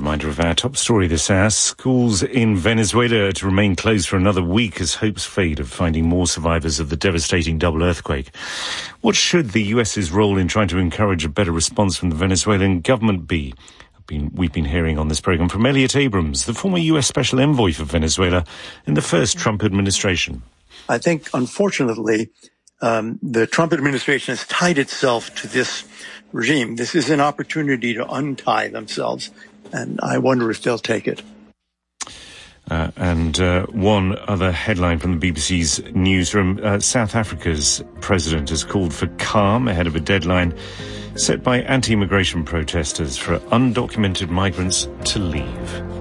Reminder of our top story this hour. Schools in Venezuela are to remain closed for another week as hopes fade of finding more survivors of the devastating double earthquake. What should the US's role in trying to encourage a better response from the Venezuelan government be? We've been hearing on this program from Elliot Abrams, the former US Special Envoy for Venezuela in the first Trump administration. I think, unfortunately, the Trump administration has tied itself to this regime. This is an opportunity to untie themselves, and I wonder if they'll take it. And one other headline from the BBC's newsroom. South Africa's president has called for calm ahead of a deadline set by anti-immigration protesters for undocumented migrants to leave.